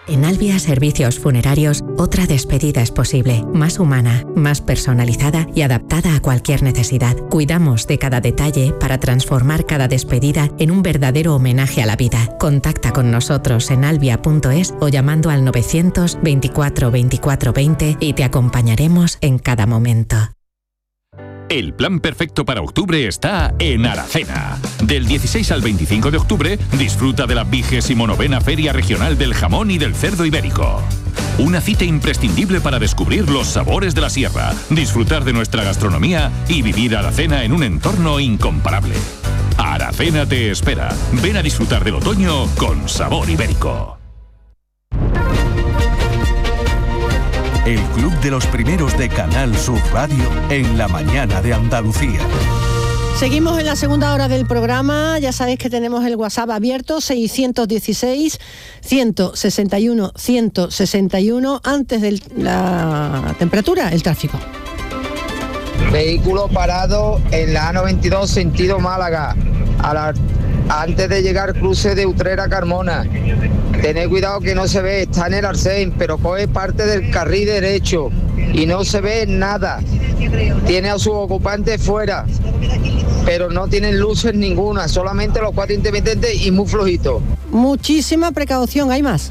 En Albia Servicios Funerarios, otra despedida es posible, más humana, más personalizada y adaptada a cualquier necesidad. Cuidamos de cada detalle para transformar cada despedida en un verdadero homenaje a la vida. Contacta con nosotros en albia.es o llamando al 900 24 24 20 y te acompañaremos en cada momento. El plan perfecto para octubre está en Aracena. Del 16 al 25 de octubre, disfruta de la 29ª Feria Regional del Jamón y del Cerdo Ibérico. Una cita imprescindible para descubrir los sabores de la sierra, disfrutar de nuestra gastronomía y vivir Aracena en un entorno incomparable. Aracena te espera. Ven a disfrutar del otoño con sabor ibérico. El Club de los Primeros de Canal Sur Radio en la mañana de Andalucía. Seguimos en la segunda hora del programa. Ya sabéis que tenemos el WhatsApp abierto, 616-161-161, antes de la temperatura, el tráfico. Vehículo parado en la A92 sentido Málaga, antes de llegar cruce de Utrera Carmona. Tened cuidado que no se ve, está en el Arsén, pero coge parte del carril derecho y no se ve nada. Tiene a sus ocupantes fuera, pero no tienen luces ninguna, solamente los 4 intermitentes y muy flojitos. Muchísima precaución, ¿hay más?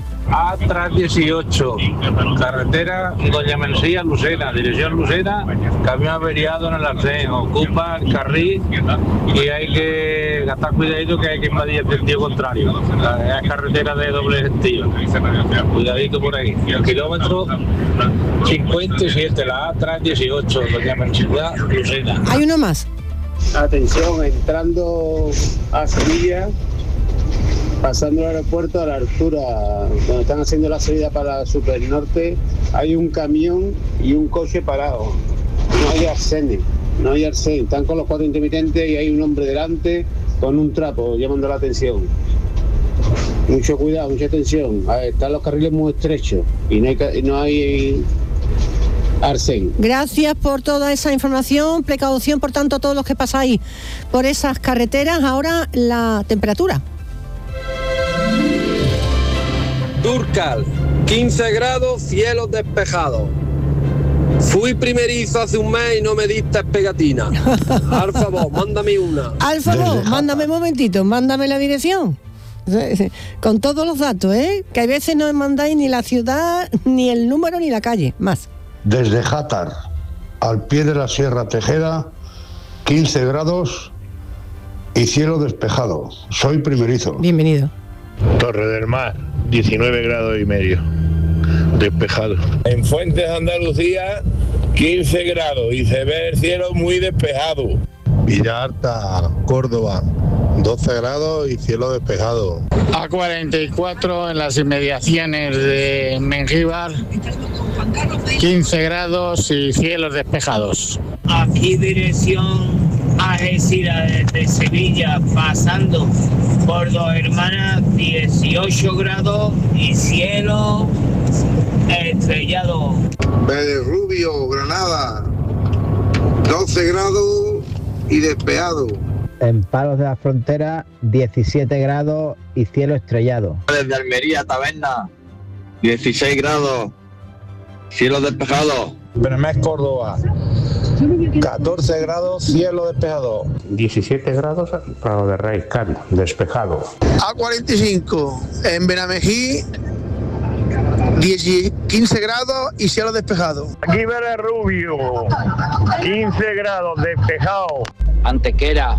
A318, carretera Doña Mencía Lucena, dirección Lucena, camión averiado en el Arsén, ocupa el carril y hay que gastar cuidadito que hay que invadir el sentido contrario. Es carretera de doble sentido, cuidadito por ahí. El kilómetro 57, la A318, Doña Mencía Lucena. ¿Hay uno más? Atención, entrando a Sevilla, pasando el aeropuerto a la altura donde están haciendo la salida para Supernorte, hay un camión y un coche parado. No hay arsénico, están con los 4 intermitentes y hay un hombre delante con un trapo llamando la atención. Mucho cuidado, mucha atención. Están los carriles muy estrechos y no hay arsénico. Gracias por toda esa información. Precaución, por tanto, todos los que pasáis por esas carreteras. Ahora la temperatura. Durcal, 15 grados, cielo despejado. Fui primerizo hace un mes y no me diste pegatina. Al favor, mándame una. Al favor, mándame un momentito, mándame la dirección. Con todos los datos, que a veces no me mandáis ni la ciudad, ni el número, ni la calle, más. Desde Játar, al pie de la Sierra Tejeda, 15 grados y cielo despejado. Soy primerizo. Bienvenido. Torre del Mar, 19 grados y medio, despejado. En Fuentes, Andalucía, 15 grados y se ve el cielo muy despejado. Villalta, Córdoba, 12 grados y cielo despejado. A44 en las inmediaciones de Mengíbar, 15 grados y cielos despejados. Aquí dirección Algeciras desde Sevilla, pasando por Dos Hermanas, 18 grados y cielo estrellado. Rubio, Granada, 12 grados y despejado. En Palos de la Frontera, 17 grados y cielo estrellado. Desde Almería, Taberna, 16 grados, cielo despejado. Benamés, Córdoba, 14 grados, cielo despejado. 17 grados, Prado de Rey, Cádiz, despejado. A45, en Benamejí, 15 grados y cielo despejado. Aquí Rubio, 15 grados, despejado. Antequera,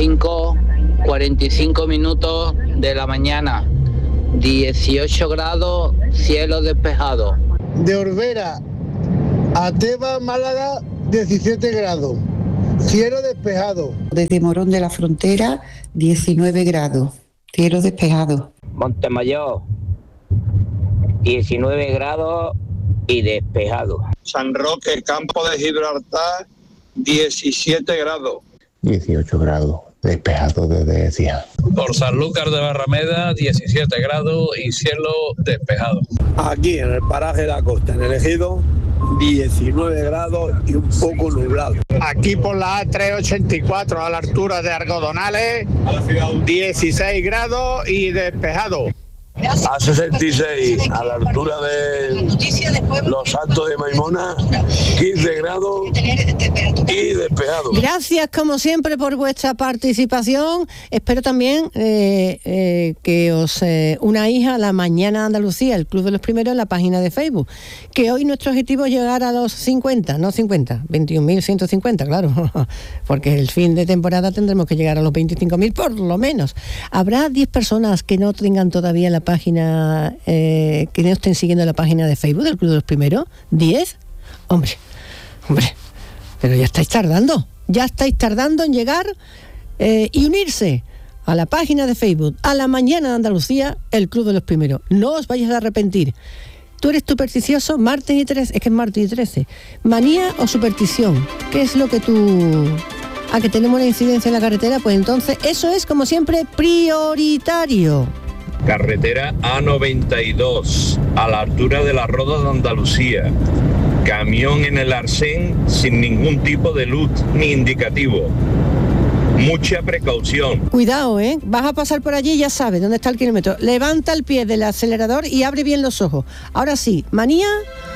5:45 minutos de la mañana, 18 grados, cielo despejado. De Orbera a Teba, Málaga, 17 grados, cielo despejado. Desde Morón de la Frontera, 19 grados, cielo despejado. Montemayor, 19 grados y despejado. San Roque, Campo de Gibraltar, 17 grados. 18 grados, despejado desde Cija. Por Sanlúcar de Barrameda, 17 grados y cielo despejado. Aquí en el paraje de la costa, en el Ejido, 19 grados y un poco nublado. Aquí por la A384 a la altura de Algodonales, 16 grados y despejado. a 66, a la altura de los Altos de Maimona, 15 grados y despejado. Gracias como siempre por vuestra participación. Espero también que os unáis a la Mañana de Andalucía, el Club de los Primeros, en la página de Facebook. Que hoy nuestro objetivo es llegar a los 50, no 50, 21.150, claro, porque el fin de temporada tendremos que llegar a los 25.000 por lo menos. Habrá 10 personas que no tengan todavía la página, que no estén siguiendo la página de Facebook del Club de los Primeros. ¿10? Hombre, pero ya estáis tardando en llegar y unirse a la página de Facebook, a la Mañana de Andalucía, el Club de los Primeros. No os vayáis a arrepentir. ¿Tú eres supersticioso? Martes y 13, es que es martes y 13. ¿Manía o superstición? ¿Qué es lo que tú...? ¿A que tenemos una incidencia en la carretera? Pues entonces eso es, como siempre, prioritario. Carretera A92, a la altura de la Roda de Andalucía. Camión en el Arsén sin ningún tipo de luz ni indicativo. Mucha precaución. Cuidado, vas a pasar por allí y ya sabes dónde está el kilómetro. Levanta el pie del acelerador y abre bien los ojos. Ahora sí, ¿manía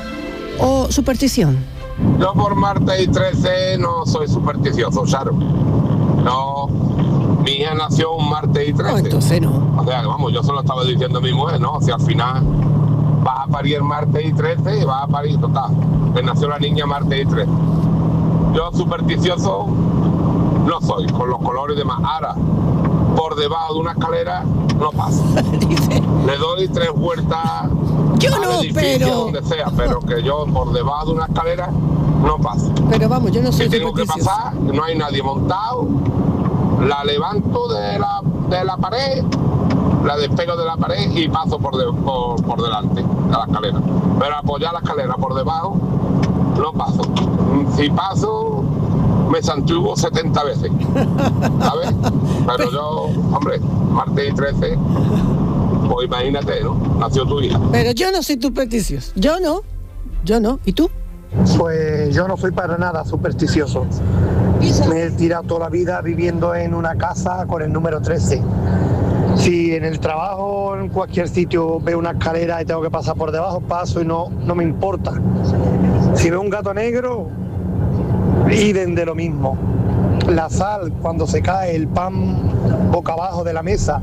o superstición? Yo por martes y 13 no soy supersticioso, Charo. No, mi hija nació un martes y 13. No, entonces no. O sea, vamos, yo se lo estaba diciendo a mi mujer, ¿no? O sea, al final vas a parir martes y 13 y vas a parir, total. Que nació la niña martes y 13. Yo supersticioso no soy, con los colores y demás. Ahora, por debajo de una escalera no paso. Le doy 3 vueltas yo al no, edificio, pero... donde sea, pero que yo por debajo de una escalera no paso. Pero vamos, yo no soy si tengo que supersticioso. pasar, no hay nadie montado, la levanto de la pared, la despego de la pared y paso por delante de la escalera. Pero apoyar la escalera por debajo no paso. Si paso, me santugo 70 veces, ¿sabes? Pero yo, hombre, martes y 13, pues imagínate, ¿no? Nació tu hija. Pero yo no soy supersticioso. Yo no. ¿Y tú? Pues yo no soy para nada supersticioso. Me he tirado toda la vida viviendo en una casa con el número 13. Si en el trabajo o en cualquier sitio veo una escalera y tengo que pasar por debajo, paso y no me importa. Si veo un gato negro, idem de lo mismo. La sal, cuando se cae el pan boca abajo de la mesa,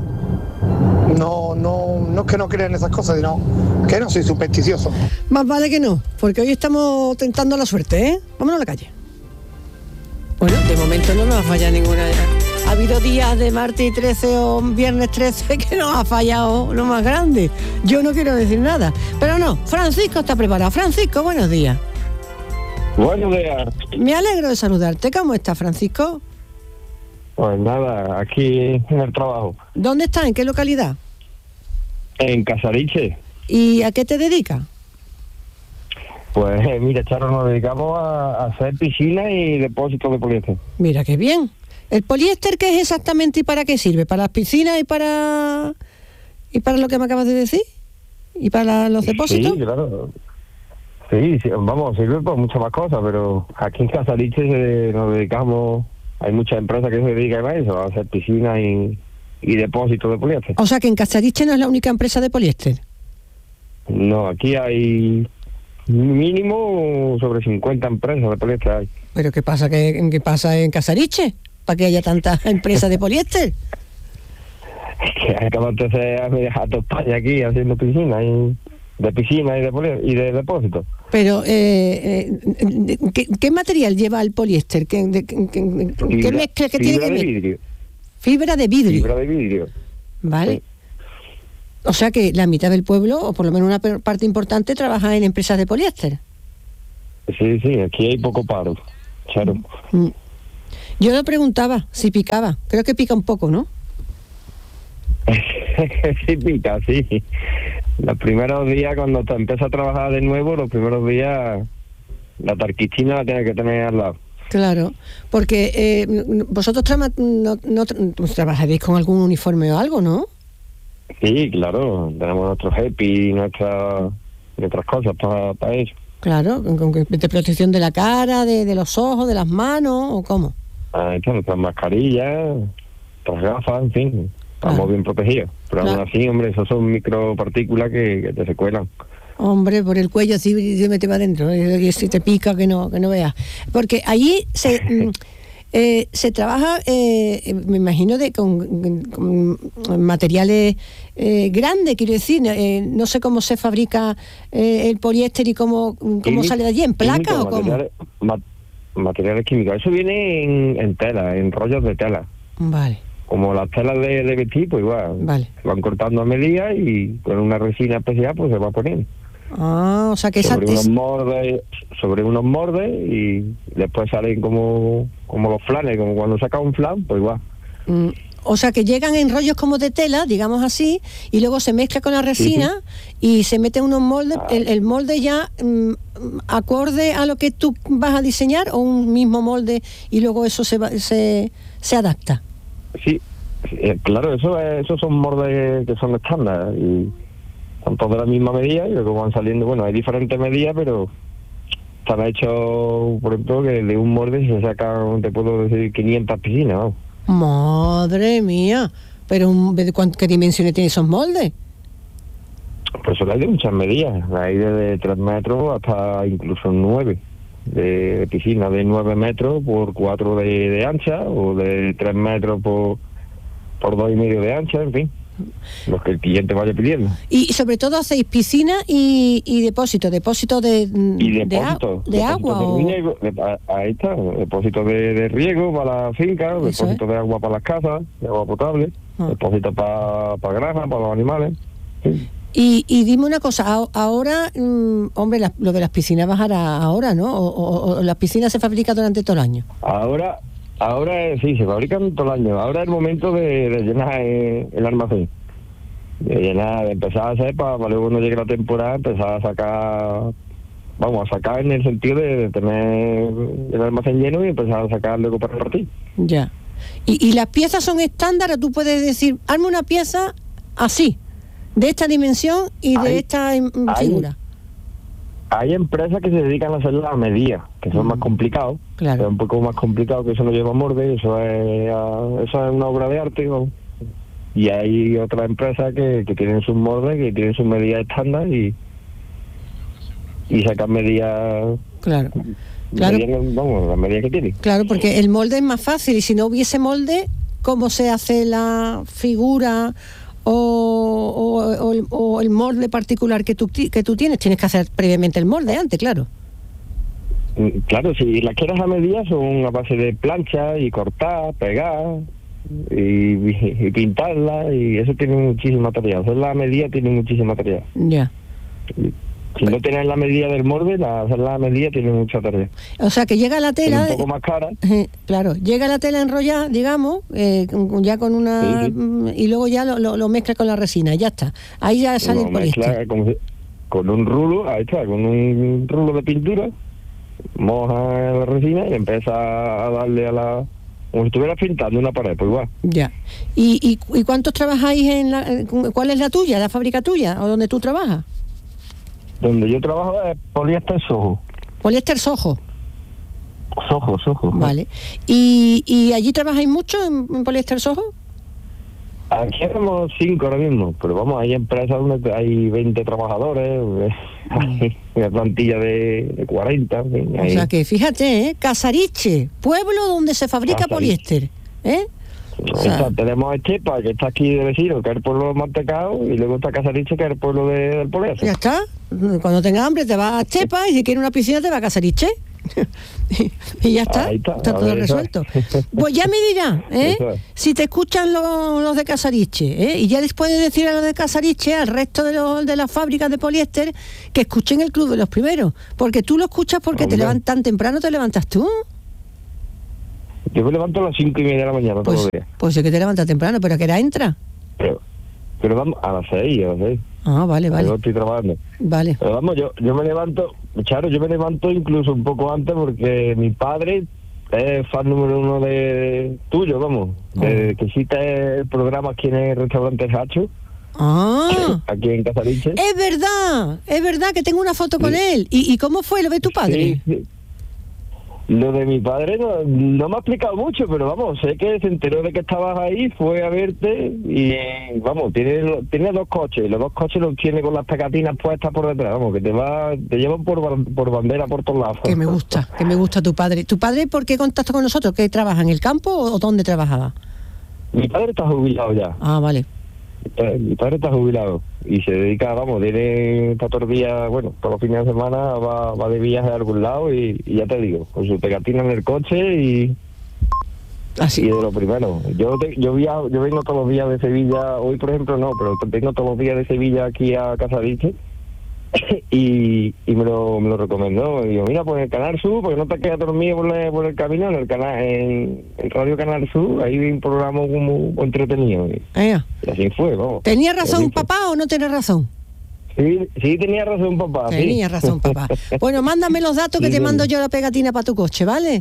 no es que no crea en esas cosas, sino que no soy supersticioso. Más vale que no, porque hoy estamos tentando la suerte, ¿eh? Vámonos a la calle. Bueno, de momento no nos ha fallado ninguna. Ha habido días de martes y 13 o viernes 13 que nos ha fallado lo más grande. Yo no quiero decir nada, pero no, Francisco está preparado. Francisco, buenos días. Buenos días. Me alegro de saludarte. ¿Cómo estás, Francisco? Pues nada, aquí en el trabajo. ¿Dónde estás? ¿En qué localidad? En Casariche. ¿Y a qué te dedicas? Pues mira, Charo, nos dedicamos a hacer piscinas y depósitos de poliéster. Mira, qué bien. ¿El poliéster qué es exactamente y para qué sirve? ¿Para las piscinas y para lo que me acabas de decir? ¿Y para los depósitos? Sí, claro. Sí, vamos, sirve por muchas más cosas, pero aquí en Casariche nos dedicamos, hay muchas empresas que se dedican a eso, a hacer piscinas y depósitos de poliéster. O sea que en Casariche no es la única empresa de poliéster. No, aquí hay mínimo sobre 50 empresas de poliéster hay. ¿Pero qué pasa en Casariche? ¿Para que haya tantas empresas de poliéster? Que hay que abastecer a toda España aquí haciendo piscinas y de depósitos. Pero, ¿qué material lleva el poliéster? ¿Qué mezcla que tiene que ver? Vidrio. Fibra de vidrio. Fibra de vidrio. Vale. Sí. O sea que la mitad del pueblo, o por lo menos una parte importante, trabaja en empresas de poliéster. Sí, aquí hay poco paro, Charo. Yo le preguntaba si picaba. Creo que pica un poco, ¿no? Sí pica, sí. Los primeros días, cuando te empiezas a trabajar de nuevo, los primeros días, la tarquichina la tienes que tener al lado. Claro, porque vosotros trabajaréis con algún uniforme o algo, ¿no? Sí, claro, tenemos nuestros EPI, nuestras cosas para eso. Claro, de protección de la cara, de los ojos, de las manos, ¿o cómo? Ahí están nuestras mascarillas, nuestras gafas, en fin. estamos bien protegidos. Pero aún así, hombre, esos son micropartículas que te secuelan. Hombre, por el cuello así se mete para adentro, y si te pica que no veas. Porque allí se trabaja, me imagino, con materiales grandes, quiero decir, no sé cómo se fabrica el poliéster y cómo sale de allí, ¿en placas o cómo? Materiales químicos, eso viene en tela, en rollos de tela. Vale. Como las telas de vestir, pues igual, vale. Se van cortando a medida y con una resina especial pues se va poniendo. Ah, o sea que sobre unos moldes y después salen como los flanes, como cuando saca un flan, pues igual. O sea que llegan en rollos como de tela, digamos así, y luego se mezcla con la resina y se mete unos moldes, el molde ya acorde a lo que tú vas a diseñar, o un mismo molde y luego eso se adapta. Sí, claro, esos son moldes que son estándar y son todos de la misma medida y luego van saliendo, bueno, hay diferentes medidas, pero están hechos, por ejemplo, que de un molde se sacan, te puedo decir, 500 piscinas, vamos. Madre mía, pero ¿qué dimensiones tienen esos moldes? Pues hay de muchas medidas, hay desde 3 metros hasta incluso 9, de piscina de 9 metros por 4 de ancha, o de 3 metros por 2,5 de ancha, en fin, los que el cliente vaya pidiendo. Y sobre todo hacéis piscina y depósito de agua. De riego, ahí está, depósito de riego para la finca, depósito de agua para las casas, de agua potable, depósito para granja, para los animales. Sí. Y dime una cosa, ahora, hombre, lo de las piscinas bajará ahora, ¿no? O las piscinas se fabrican durante todo el año. Ahora sí, se fabrican todo el año. Ahora es el momento de llenar el almacén. De empezar a hacer para luego cuando llegue la temporada empezar a sacar, a sacar en el sentido de tener el almacén lleno y empezar a sacar luego para repartir. Ya. ¿Y las piezas son estándar o tú puedes decir, hazme una pieza así, de esta dimensión y de esta figura? Hay empresas que se dedican a hacer las medidas, que son más complicados. Claro. Es un poco más complicado, que eso no lleva molde, eso es una obra de arte, ¿no? Y hay otras empresas que tienen sus moldes, que tienen sus medidas estándar y sacan medidas. Claro. Las medidas que tienen. Claro, porque el molde es más fácil y si no hubiese molde, ¿cómo se hace la figura o el molde particular que tú tienes? Tienes que hacer previamente el molde antes, claro. Claro, si las quieres a medida son a base de plancha y cortar, pegar y pintarla, y eso tiene muchísimo material. Hacer la medida tiene muchísimo material. Ya. Si no tienes la medida del molde, hacer la medida tiene mucha tarea. O sea que llega la tela... Es un poco más cara. Claro, llega la tela enrollada, digamos, ya con una... Sí. Y luego ya lo mezcla con la resina, ya está. Ahí ya sale el poliéster. Con un rulo, ahí está, con un rulo de pintura, moja la resina y empieza a darle a la... como si estuvieras pintando una pared, pues igual. Ya. ¿Y cuántos trabajáis cuál es la tuya, la fábrica tuya, o donde tú trabajas? Donde yo trabajo es poliéster Soho. ¿Poliéster Soho? Soho. Vale. ¿Y allí trabajáis mucho en poliéster Soho? Aquí somos 5 ahora mismo, pero vamos, hay empresas donde hay 20 trabajadores, hay una plantilla de 40. En fin, o sea que fíjate, Casariche, pueblo donde se fabrica poliéster, O sea, tenemos Estepa, que está aquí de vecino, que es el pueblo de Mantecao, y luego está Casariche, que es el pueblo del poliéster. Ya está. Cuando tengas hambre te vas a Estepa y si quieres una piscina te vas a Casariche. Y ya está, está todo resuelto. Pues ya me dirás, si te escuchan los de Casariche, y ya les puedes decir a los de Casariche, al resto de las fábricas de poliéster, que escuchen el Club de los Primeros, porque tú lo escuchas porque te levantas tan temprano, te levantas tú. Yo me levanto a las 5:30 de la mañana todos los días. Pues es que te levantas temprano, pero ¿a qué hora entra? Pero vamos, a las 6. Ah, vale. Yo estoy trabajando. Vale. Pero vamos, yo me levanto, Charo, incluso un poco antes porque mi padre es fan número 1 de tuyo, vamos. De que hiciste el programa aquí en el restaurante Hacho. Ah. Aquí en Casariche. Es verdad que tengo una foto con él. ¿Y cómo fue? ¿Lo ve tu padre? Sí. Lo de mi padre no me ha explicado mucho, pero vamos, sé que se enteró de que estabas ahí, fue a verte y vamos, tiene 2 coches, los 2 coches los tiene con las pegatinas puestas por detrás, vamos, que te llevan por bandera por todos lados. Que me gusta tu padre. ¿Tu padre por qué contactó con nosotros? ¿Que trabaja en el campo o dónde trabajaba? Mi padre está jubilado ya. Ah, vale. Mi padre está jubilado y se dedica, vamos, tiene todos los días, bueno, todos los fines de semana va de viaje a algún lado y ya te digo, con su pegatina en el coche y así. Y de lo primero, yo vengo todos los días de Sevilla, hoy por ejemplo no, pero vengo todos los días de Sevilla aquí a Casadiche y me lo recomendó. Y digo, mira, pues el Canal Sur, porque no te quedas dormido por el camino, en Radio Canal Sur, ahí vi un programa muy entretenido. Y así fue, vamos. ¿Tenía razón papá o no tenía razón? Sí, tenía razón papá. Tenía razón papá. Bueno, mándame los datos que te mando yo la pegatina para tu coche, ¿vale?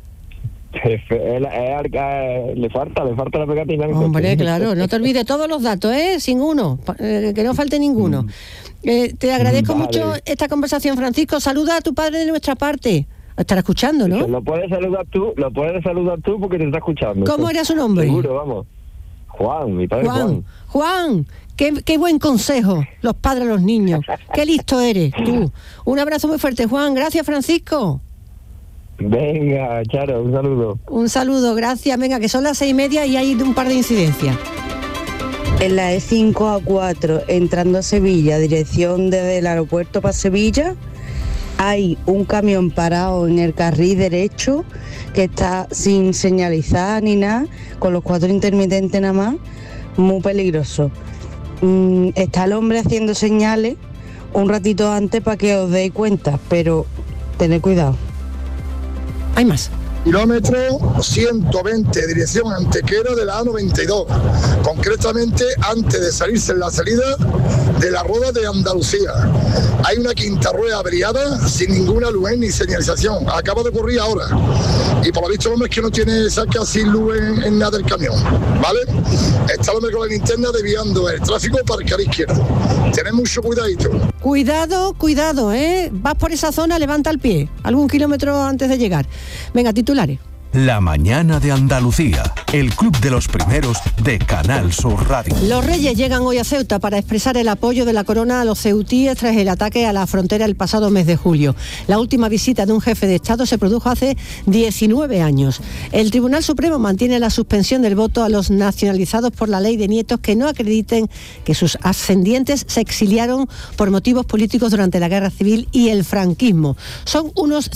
Le falta la pegatina. Hombre, claro, no te olvides todos los datos, sin uno, que no falte ninguno. Te agradezco mucho esta conversación, Francisco. Saluda a tu padre de nuestra parte. Estará escuchando, ¿no? Lo puedes saludar tú porque te está escuchando. ¿Cómo era su nombre? Seguro, vamos. Juan, mi padre Juan. Juan, qué buen consejo, los padres a los niños. Qué listo eres, tú. Un abrazo muy fuerte, Juan. Gracias, Francisco. Venga, Charo, un saludo. Un saludo, gracias. Venga, que son las 6:30 y hay un par de incidencias. En la E5A4, entrando a Sevilla, dirección desde el aeropuerto para Sevilla, hay un camión parado en el carril derecho que está sin señalizar ni nada, con los 4 intermitentes nada más, muy peligroso. Está el hombre haciendo señales un ratito antes para que os deis cuenta, pero tened cuidado. Hay más. Kilómetro 120, dirección Antequera de la A92, concretamente antes de salirse en la salida de la Roda de Andalucía. Hay una quinta rueda averiada sin ninguna luz ni señalización, acaba de ocurrir ahora. Y por lo visto el hombre es que no tiene casi luz en nada del camión, ¿vale? Está el hombre con la linterna desviando el tráfico para el carril izquierdo. Tened mucho cuidadito. Cuidado, vas por esa zona, levanta el pie, algún kilómetro antes de llegar. Venga, titulares. La mañana de Andalucía, el club de los primeros de Canal Sur Radio. Los Reyes llegan hoy a Ceuta para expresar el apoyo de la corona a los ceutíes tras el ataque a la frontera el pasado mes de julio. La última visita de un jefe de Estado se produjo hace 19 años. El Tribunal Supremo mantiene la suspensión del voto a los nacionalizados por la ley de nietos que no acrediten que sus ascendientes se exiliaron por motivos políticos durante la Guerra Civil y el franquismo. Son unas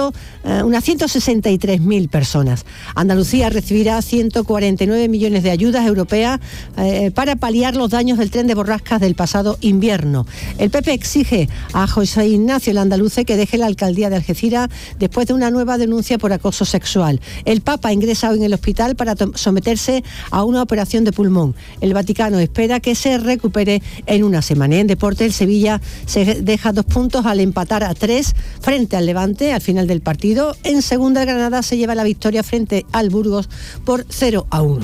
163.000 personas. Andalucía recibirá 149 millones de ayudas europeas para paliar los daños del tren de borrascas del pasado invierno. El PP exige a José Ignacio el Andaluce que deje la alcaldía de Algeciras después de una nueva denuncia por acoso sexual. El Papa ingresa hoy en el hospital para someterse a una operación de pulmón. El Vaticano espera que se recupere en una semana. En deporte, el Sevilla se deja 2 puntos al empatar a 3 frente al Levante al final del partido. En segunda, el Granada se lleva la victoria frente al Burgos por 0-1.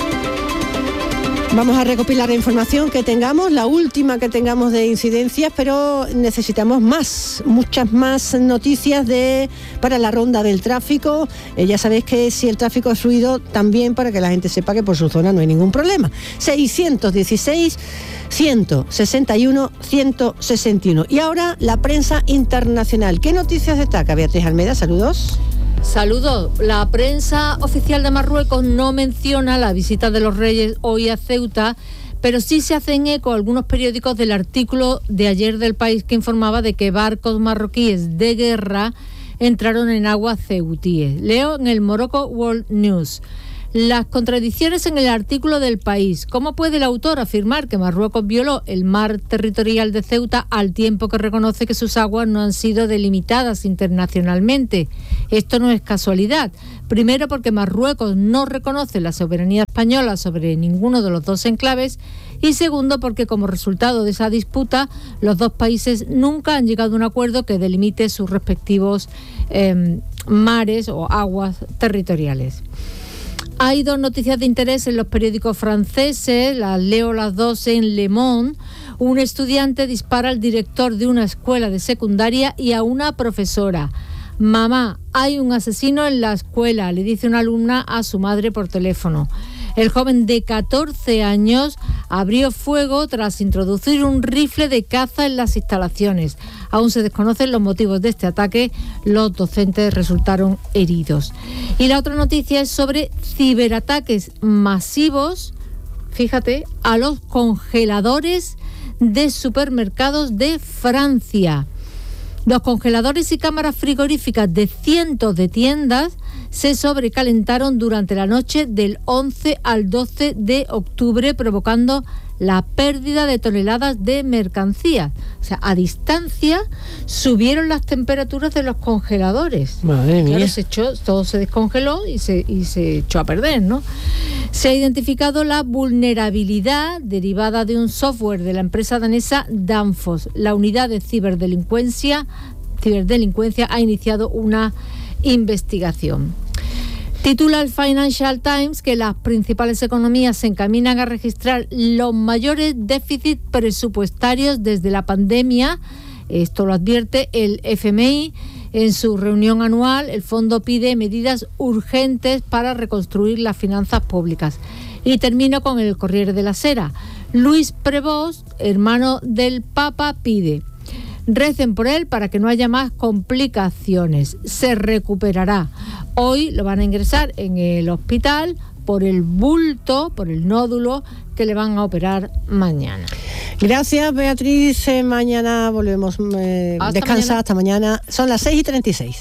Vamos a recopilar la información que tengamos, la última que tengamos de incidencias, pero necesitamos muchas más noticias para la ronda del tráfico. Ya sabéis que si el tráfico es fluido, también para que la gente sepa que por su zona no hay ningún problema. 616 161 161. Y ahora la prensa internacional. ¿Qué noticias destaca? Beatriz Almeida, saludos. Saludos. La prensa oficial de Marruecos no menciona la visita de los Reyes hoy a Ceuta, pero sí se hacen eco algunos periódicos del artículo de ayer del País que informaba de que barcos marroquíes de guerra entraron en aguas ceutíes. Leo en el Morocco World News. Las contradicciones en el artículo del País. ¿Cómo puede el autor afirmar que Marruecos violó el mar territorial de Ceuta al tiempo que reconoce que sus aguas no han sido delimitadas internacionalmente? Esto no es casualidad. Primero, porque Marruecos no reconoce la soberanía española sobre ninguno de los dos enclaves. Y segundo, porque como resultado de esa disputa, los dos países nunca han llegado a un acuerdo que delimite sus respectivos mares o aguas territoriales. Hay 2 noticias de interés en los periódicos franceses, las leo las 2 en Le Monde. Un estudiante dispara al director de una escuela de secundaria y a una profesora. Mamá, hay un asesino en la escuela, le dice una alumna a su madre por teléfono. El joven de 14 años abrió fuego tras introducir un rifle de caza en las instalaciones. Aún se desconocen los motivos de este ataque. Los docentes resultaron heridos. Y la otra noticia es sobre ciberataques masivos, fíjate, a los congeladores de supermercados de Francia. Los congeladores y cámaras frigoríficas de cientos de tiendas se sobrecalentaron durante la noche del 11 al 12 de octubre, provocando la pérdida de toneladas de mercancía. O sea, a distancia subieron las temperaturas de los congeladores. Madre mía. Claro, todo se descongeló y se echó a perder, ¿no? Se ha identificado la vulnerabilidad derivada de un software de la empresa danesa Danfoss. La unidad de ciberdelincuencia ha iniciado una investigación. Titula el Financial Times que las principales economías se encaminan a registrar los mayores déficits presupuestarios desde la pandemia. Esto lo advierte el FMI. En su reunión anual, el fondo pide medidas urgentes para reconstruir las finanzas públicas. Y termino con el Corriere della Sera. Luis Prevost, hermano del Papa, pide: recen por él para que no haya más complicaciones. Se recuperará. Hoy lo van a ingresar en el hospital por el bulto, por el nódulo que le van a operar mañana. Gracias, Beatriz. Mañana volvemos. Descansa hasta mañana. Son las 6:36.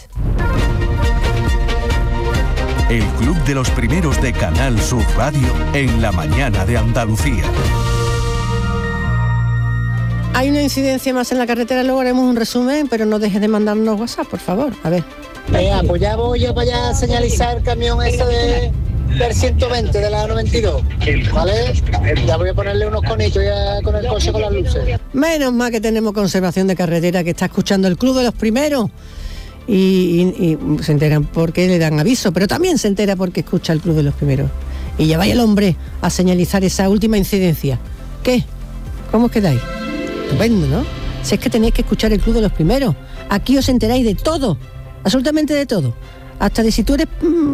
El Club de los Primeros de Canal Sur Radio en la mañana de Andalucía. Hay una incidencia más en la carretera, luego haremos un resumen, pero no dejes de mandarnos WhatsApp, por favor. A ver. Pues ya voy yo para allá a señalizar el camión ese del 120 de la 92, ¿vale? Ya voy a ponerle unos conitos ya con el coche con las luces. Menos mal que tenemos conservación de carretera, que está escuchando el Club de los Primeros y se enteran porque le dan aviso, pero también se entera porque escucha el Club de los Primeros. Y ya vaya el hombre a señalizar esa última incidencia. ¿Qué? ¿Cómo os quedáis? Estupendo, ¿no? Si es que tenéis que escuchar el Club de los Primeros. Aquí os enteráis de todo, absolutamente de todo. Hasta de si tú eres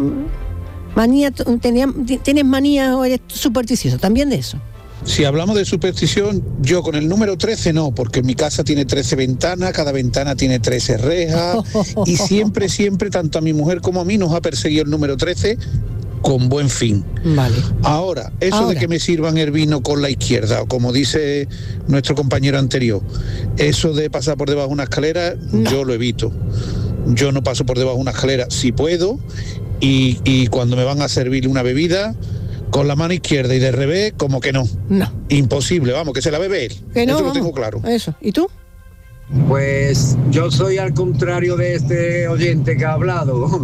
tienes manía o eres supersticioso, también de eso. Si hablamos de superstición, yo con el número 13 no, porque mi casa tiene 13 ventanas, cada ventana tiene 13 rejas, y siempre, tanto a mi mujer como a mí nos ha perseguido el número 13 con buen fin. Vale. Ahora, de que me sirvan el vino con la izquierda, o como dice nuestro compañero anterior, eso de pasar por debajo de una escalera, no. Yo lo evito. Yo no paso por debajo de una escalera si puedo, y cuando me van a servir una bebida, con la mano izquierda y de revés, como que no. No. Imposible, vamos, que se la bebe él. Que no, eso lo tengo claro. Eso. ¿Y tú? Pues yo soy al contrario de este oyente que ha hablado.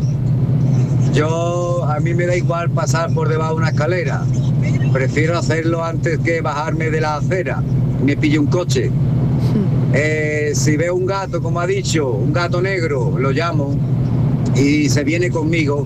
A mí me da igual pasar por debajo de una escalera. Prefiero hacerlo antes que bajarme de la acera. Me pillo un coche. Si veo un gato, como ha dicho, un gato negro, lo llamo y se viene conmigo.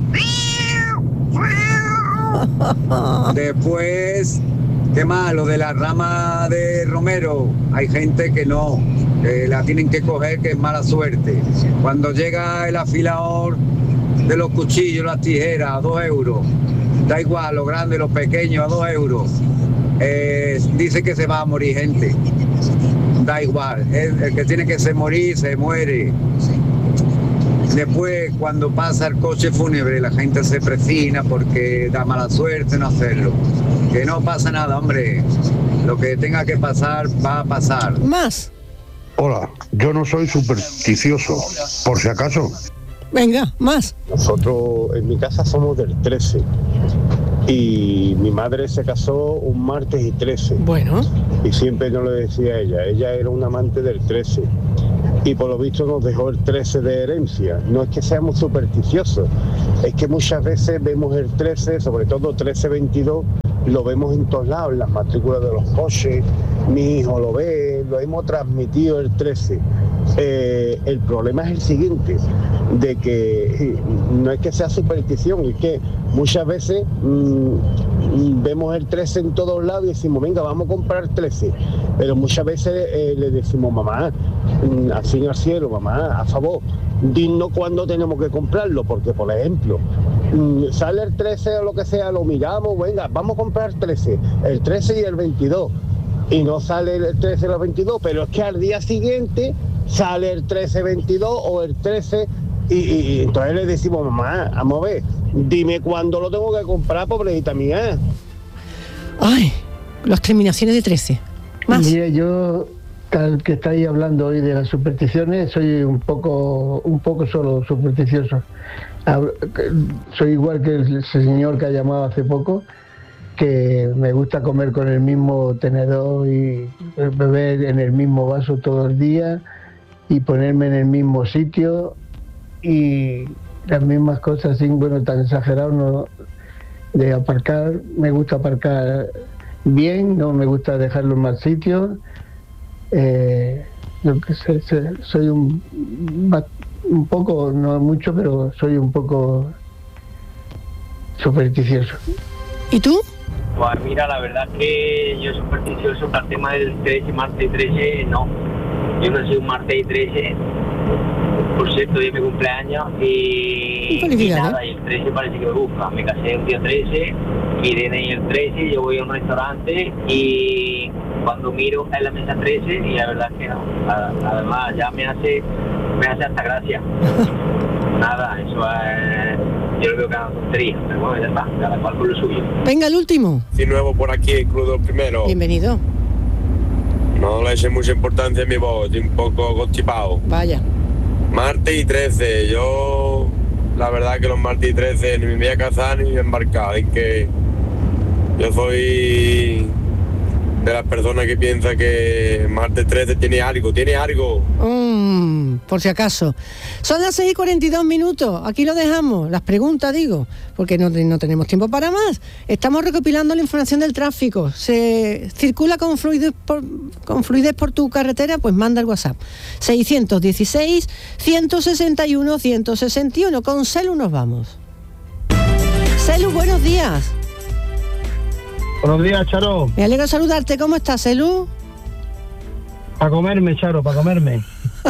Después, ¿qué más? Lo de la rama de romero. Hay gente que no, que la tienen que coger, que es mala suerte. Cuando llega el afilador de los cuchillos, las tijeras, a 2 euros. Da igual, lo grande, lo pequeño, a 2 euros. Dice que se va a morir gente. Da igual, el que tiene que morir, se muere. Después, cuando pasa el coche fúnebre, la gente se precina porque da mala suerte no hacerlo. Que no pasa nada, hombre. Lo que tenga que pasar, va a pasar. Más. Hola, yo no soy supersticioso, por si acaso. Venga, más. Nosotros en mi casa somos del 13 y mi madre se casó un martes y 13. Bueno. Y siempre nos lo decía ella era una amante del 13. Y por lo visto nos dejó el 13 de herencia. No es que seamos supersticiosos, es que muchas veces vemos el 13, sobre todo 13-22, lo vemos en todos lados, en las matrículas de los coches, mi hijo lo ve, lo hemos transmitido el 13. El problema es el siguiente, de que no es que sea superstición, es que muchas veces vemos el 13 en todos lados y decimos, venga, vamos a comprar 13, pero muchas veces le decimos, mamá, al fin y al cielo, mamá, a favor, dinos cuándo tenemos que comprarlo, porque por ejemplo, sale el 13 o lo que sea, lo miramos, venga, vamos a comprar el 13 y el 22, y no sale el 13 y el 22, pero es que al día siguiente sale el 13-22 o el 13 y entonces le decimos, mamá, vamos a ver, dime cuándo lo tengo que comprar, pobrecita mía. Ay, las terminaciones de 13. Más. Mira, yo, tal que estáis hablando hoy de las supersticiones, soy un poco solo supersticioso. Soy igual que ese señor que ha llamado hace poco, que me gusta comer con el mismo tenedor y beber en el mismo vaso todo el día y ponerme en el mismo sitio y las mismas cosas, así, bueno, tan exagerado, no, de aparcar. Me gusta aparcar bien, no me gusta dejarlo en mal sitio. Yo que sé, soy un poco, no mucho, pero soy un poco supersticioso. ¿Y tú? Pues mira, la verdad es que yo supersticioso para el tema del 13, martes y 13, no. Yo nací un martes y 13, por cierto, día de mi cumpleaños, y nada, y el 13 parece que me busca. Me casé un día 13, y desde el 13 yo voy a un restaurante y cuando miro en la mesa 13 y la verdad es que no. Además ya me hace hasta gracia. Nada, eso es... Yo lo veo que es una tontería, pero bueno, ya está, cada cual por lo suyo. Venga, el último. Sí, nuevo por aquí, el Club del Primero. Bienvenido. No le eché mucha importancia a mi voz, estoy un poco constipado. Vaya. Martes y 13, yo... La verdad que los martes y 13 ni me voy a casar ni me voy a embarcar, es que... Yo soy... de las personas que piensa que martes 13 tiene algo. Por si acaso. Son las 6:42, aquí lo dejamos, las preguntas digo, porque no tenemos tiempo para más. Estamos recopilando la información del tráfico. ¿Se circula con fluidez por tu carretera? Pues manda el WhatsApp. 616-161-161. Con Celu nos vamos. Celu, buenos días. Buenos días, Charo. Me alegro saludarte. ¿Cómo estás, Celu? Para comerme, Charo, para comerme.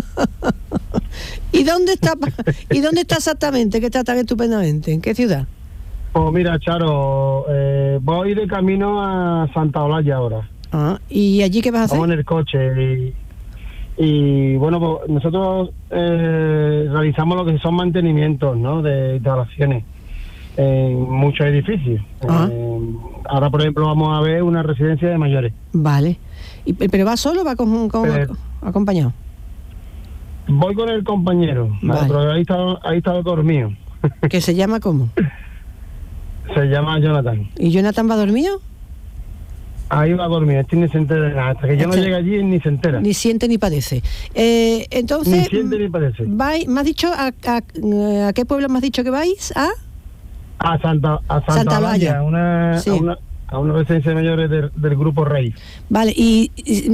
¿Y dónde está exactamente? Que está tan estupendamente. ¿En qué ciudad? Pues mira, Charo, voy de camino a Santa Olalla ahora. Ah, ¿y allí qué vas a hacer? Vamos en el coche y bueno, pues nosotros realizamos lo que son mantenimientos, ¿no? De instalaciones en muchos edificios. Ahora, por ejemplo, vamos a ver una residencia de mayores. Vale. ¿Pero va solo o va acompañado? Voy con el compañero, vale. Pero ahí está dormido. ¿Que se llama cómo? Se llama Jonathan. ¿Y Jonathan va dormido? Ahí va a dormir, ni se entera de nada. Hasta que yo no llegue allí, ni se entera. Ni siente ni padece. Entonces, ni siente ni padece. ¿Me has dicho a qué pueblo me has dicho que vais? A Santa Olalla, a una residencia de mayores del Grupo Rey. Vale, y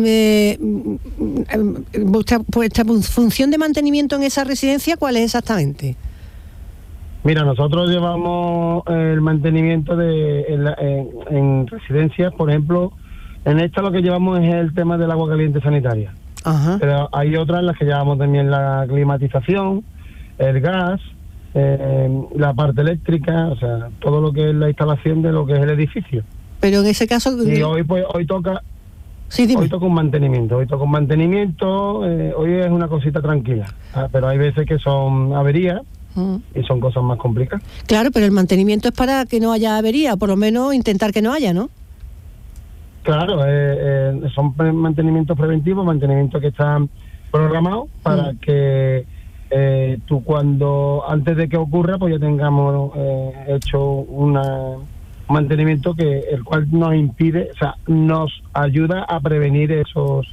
vuestra función de mantenimiento en esa residencia, ¿cuál es exactamente? Mira, nosotros llevamos el mantenimiento en residencias, por ejemplo, en esta lo que llevamos es el tema del agua caliente sanitaria. Ajá. Pero hay otras en las que llevamos también la climatización, el gas, la parte eléctrica, o sea, todo lo que es la instalación de lo que es el edificio. Pero en ese caso... Y hoy toca... Sí, dime. Hoy toca un mantenimiento, hoy es una cosita tranquila, pero hay veces que son averías y son cosas más complicadas. Claro, pero el mantenimiento es para que no haya avería, o por lo menos intentar que no haya, ¿no? Claro, son mantenimientos preventivos, mantenimientos que están programados para que tú antes de que ocurra, pues ya tengamos hecho un mantenimiento el cual nos impide, o sea, nos ayuda a prevenir esos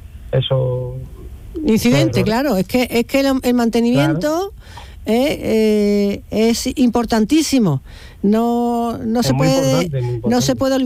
incidentes. Claro, es que el mantenimiento, claro, es importantísimo. No se puede olvidar.